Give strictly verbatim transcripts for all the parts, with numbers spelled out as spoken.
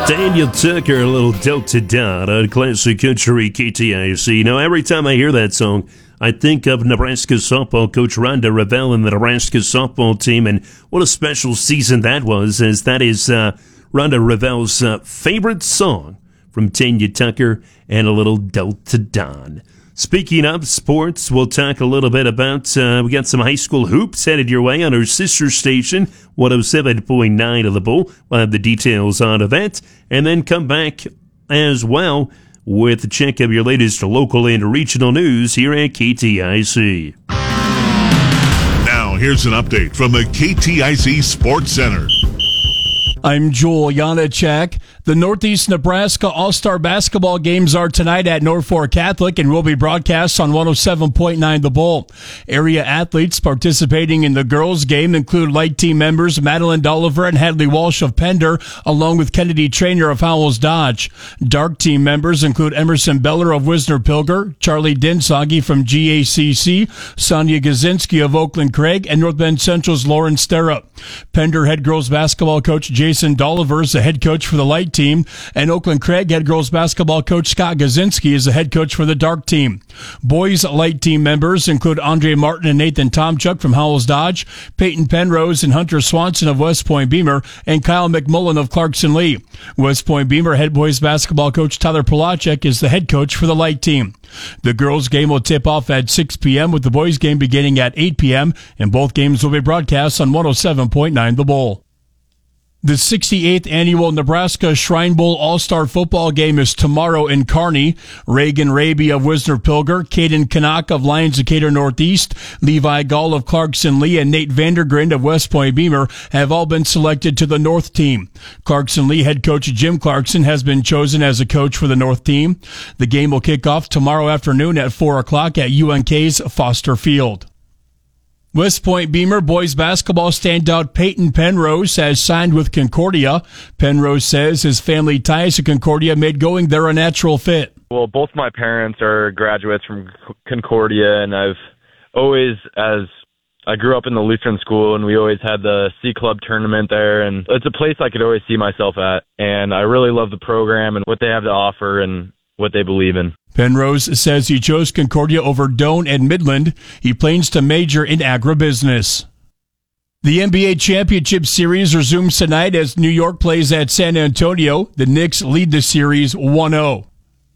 Daniel Tucker, a little Delta Dot on Classic Country K T I C. Now, every time I hear that song, I think of Nebraska softball coach Rhonda Revelle and the Nebraska softball team, and what a special season that was, as that is uh, Rhonda Revelle's uh, favorite song from Tanya Tucker and a little Delta Don. Speaking of sports, we'll talk a little bit about, uh, we got some high school hoops headed your way on our sister station, one oh seven point nine of the Bull. We'll have the details on of that, and then come back as well with a check of your latest local and regional news here at K T I C. Now, here's an update from the K T I C Sports Center. I'm Joel Janacek. The Northeast Nebraska All-Star Basketball Games are tonight at Norfolk Catholic and will be broadcast on one oh seven point nine The Bull. Area athletes participating in the girls' game include light team members Madeline Dolliver and Hadley Walsh of Pender, along with Kennedy Trainer of Howells Dodge. Dark team members include Emerson Beller of Wisner-Pilger, Charlie Dinsoggy from G A C C, Sonia Gazinski of Oakland Craig, and North Bend Central's Lauren Sterrup. Pender head girls basketball coach Jason Dolliver is the head coach for the light team, and Oakland Craig head girls basketball coach Scott Gazinski is the head coach for the dark team. Boys light team members include Andre Martin and Nathan Tomchuk from Howells Dodge, Peyton Penrose and Hunter Swanson of West Point Beamer, and Kyle McMullen of Clarkson Lee. West Point Beamer head boys basketball coach Tyler Polacek is the head coach for the light team. The girls' game will tip off at six p.m. with the boys' game beginning at eight p.m. and both games will be broadcast on one oh seven point nine The Bull. The sixty-eighth annual Nebraska Shrine Bowl All-Star Football Game is tomorrow in Kearney. Reagan Raby of Wisner-Pilger, Caden Canuck of Lions Decatur Northeast, Levi Gall of Clarkson Lee, and Nate Vandergrind of West Point Beamer have all been selected to the North team. Clarkson Lee head coach Jim Clarkson has been chosen as a coach for the North team. The game will kick off tomorrow afternoon at four o'clock at U N K's Foster Field. West Point Beamer boys basketball standout Peyton Penrose has signed with Concordia. Penrose says his family ties to Concordia made going there a natural fit. Well, both my parents are graduates from Concordia, and I've always, as I grew up in the Lutheran school, and we always had the C Club tournament there, and it's a place I could always see myself at, and I really love the program and what they have to offer and what they believe in. Penrose says he chose Concordia over Doane and Midland. He plans to major in agribusiness. The N B A Championship Series resumes tonight as New York plays at San Antonio. The Knicks lead the series one oh.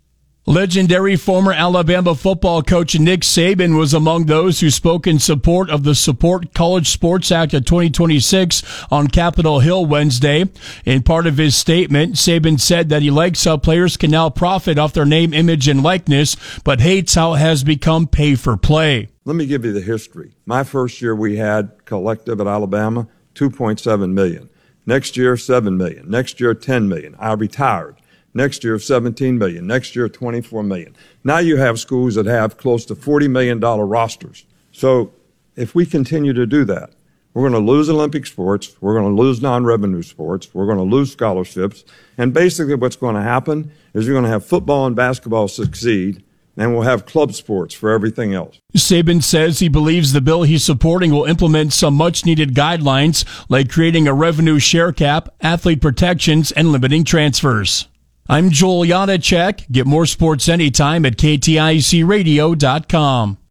Legendary former Alabama football coach Nick Saban was among those who spoke in support of the Support College Sports Act of twenty twenty-six on Capitol Hill Wednesday. In part of his statement, Saban said that he likes how players can now profit off their name, image, and likeness, but hates how it has become pay for play. Let me give you the history. My first year we had collective at Alabama, two point seven million dollars. Next year, seven million dollars. Next year, ten million dollars. I retired. Next year, seventeen million dollars. Next year, twenty-four million dollars. Now you have schools that have close to forty million dollars rosters. So if we continue to do that, we're going to lose Olympic sports. We're going to lose non-revenue sports. We're going to lose scholarships. And basically what's going to happen is you're going to have football and basketball succeed, and we'll have club sports for everything else. Saban says he believes the bill he's supporting will implement some much-needed guidelines, like creating a revenue share cap, athlete protections, and limiting transfers. I'm Joel Janacek. Get more sports anytime at K T I C radio dot com.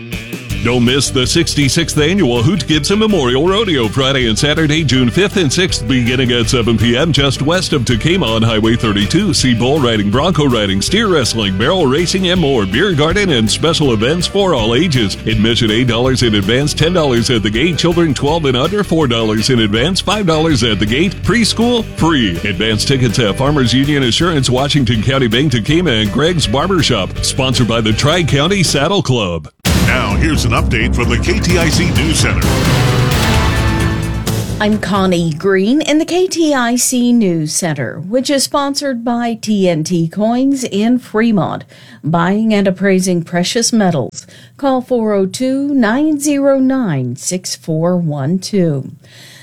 Don't miss the sixty-sixth Annual Hoot Gibson Memorial Rodeo, Friday and Saturday, June fifth and sixth, beginning at seven p.m. just west of Tacoma on Highway thirty-two. See bull riding, bronco riding, steer wrestling, barrel racing, and more. Beer garden and special events for all ages. Admission eight dollars in advance, ten dollars at the gate. Children twelve and under, four dollars in advance, five dollars at the gate. Preschool, free. Advance tickets at Farmers Union Assurance, Washington County Bank, Tacoma, and Greg's Barbershop. Sponsored by the Tri-County Saddle Club. Now, here's an update from the K T I C News Center. I'm Connie Green in the K T I C News Center, which is sponsored by T N T Coins in Fremont. Buying and appraising precious metals. Call four oh two, nine oh nine, six four one two.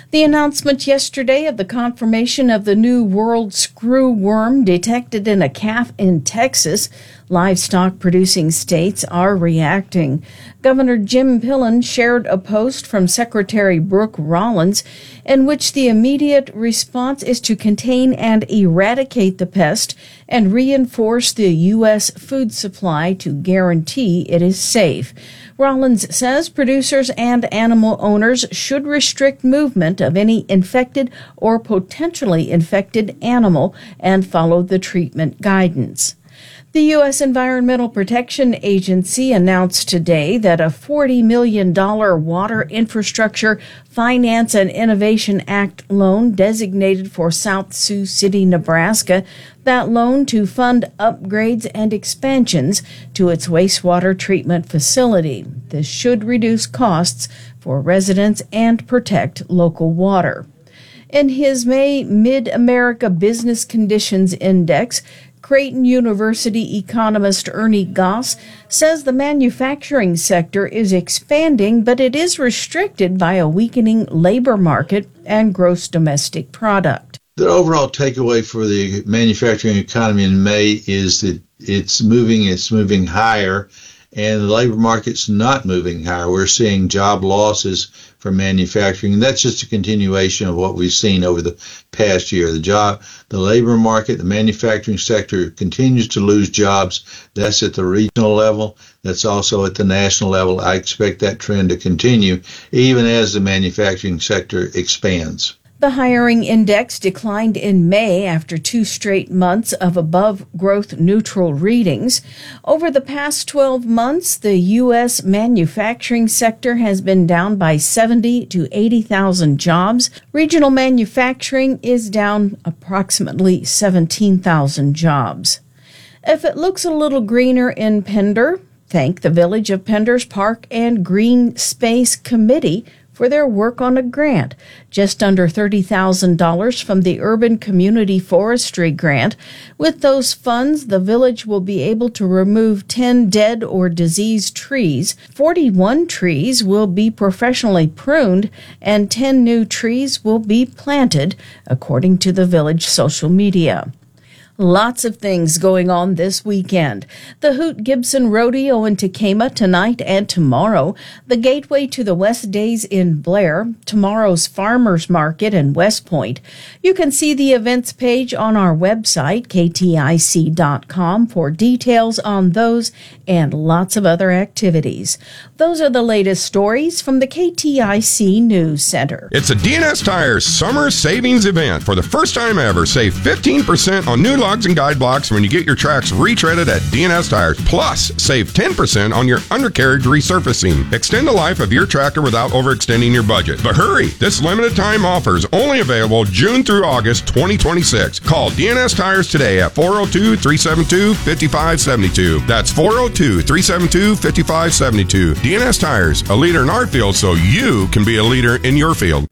The announcement yesterday of the confirmation of the new world screw worm detected in a calf in Texas. Livestock producing states are reacting. Governor Jim Pillen shared a post from Secretary Brooke Rollins in which the immediate response is to contain and eradicate the pest and reinforce the U S food supply to guarantee it is safe. Rollins says producers and animal owners should restrict movement of any infected or potentially infected animal and follow the treatment guidance. The U S Environmental Protection Agency announced today that a forty million dollars Water Infrastructure Finance and Innovation Act loan designated for South Sioux City, Nebraska, that loan to fund upgrades and expansions to its wastewater treatment facility. This should reduce costs for residents and protect local water. In his May Mid-America Business Conditions Index, Creighton University economist Ernie Goss says the manufacturing sector is expanding, but it is restricted by a weakening labor market and gross domestic product. The overall takeaway for the manufacturing economy in May is that it's moving, it's moving higher, and the labor market's not moving higher. We're seeing job losses for manufacturing, and that's just a continuation of what we've seen over the past year. The job, the labor market, the manufacturing sector continues to lose jobs. That's at the regional level. That's also at the national level. I expect that trend to continue even as the manufacturing sector expands. The hiring index declined in May after two straight months of above-growth neutral readings. Over the past twelve months, the U S manufacturing sector has been down by seventy to eighty thousand jobs. Regional manufacturing is down approximately seventeen thousand jobs. If it looks a little greener in Pender, thank the Village of Pender's Park and Green Space Committee for their work on a grant, just under thirty thousand dollars from the Urban Community Forestry Grant. With those funds, the village will be able to remove ten dead or diseased trees. forty-one trees will be professionally pruned, and ten new trees will be planted, according to the village social media. Lots of things going on this weekend. The Hoot Gibson Rodeo in Tekamah tonight and tomorrow. The Gateway to the West Days in Blair. Tomorrow's Farmers Market in West Point. You can see the events page on our website, K T I C dot com, for details on those and lots of other activities. Those are the latest stories from the K T I C News Center. It's a D N S Tires Summer Savings Event. For the first time ever, save fifteen percent on new lugs and guide blocks when you get your tracks retreaded at D N S Tires. Plus, save ten percent on your undercarriage resurfacing. Extend the life of your tractor without overextending your budget. But hurry! This limited time offer is only available June through August twenty twenty-six. Call D N S Tires today at four oh two, three seven two, five five seven two. That's four oh two, three seven two, five five seven two. D N S Tires, a leader in our field so you can be a leader in your field.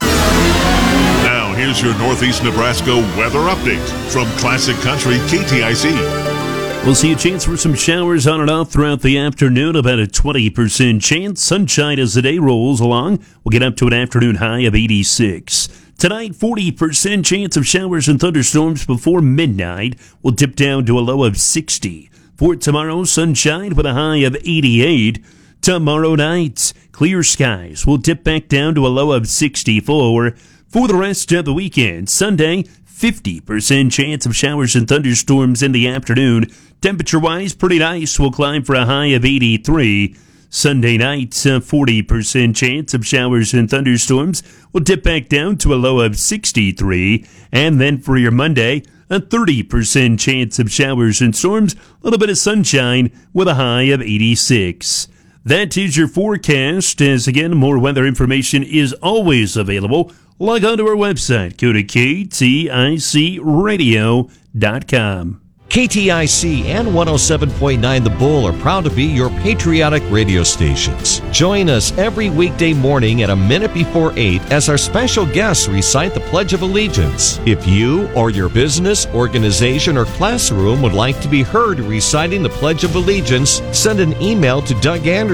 Now, here's your Northeast Nebraska weather update from Classic Country K T I C. We'll see a chance for some showers on and off throughout the afternoon, about a twenty percent chance. Sunshine as the day rolls along. We'll get up to an afternoon high of eighty-six. Tonight, forty percent chance of showers and thunderstorms before midnight. We'll dip down to a low of sixty. For tomorrow, sunshine with a high of eighty-eight. Tomorrow night, clear skies. We'll dip back down to a low of sixty-four. For the rest of the weekend, Sunday, fifty percent chance of showers and thunderstorms in the afternoon. Temperature-wise, pretty nice. We'll climb for a high of eighty-three. Sunday night, a forty percent chance of showers and thunderstorms. We'll dip back down to a low of sixty-three. And then for your Monday, a thirty percent chance of showers and storms. A little bit of sunshine with a high of eighty-six. That is your forecast. As again, more weather information is always available. Log on to our website. Go to K T I C radio dot com. K T I C and one oh seven point nine The Bull are proud to be your patriotic radio stations. Join us every weekday morning at a minute before eight as our special guests recite the Pledge of Allegiance. If you or your business, organization, or classroom would like to be heard reciting the Pledge of Allegiance, send an email to Doug Anderson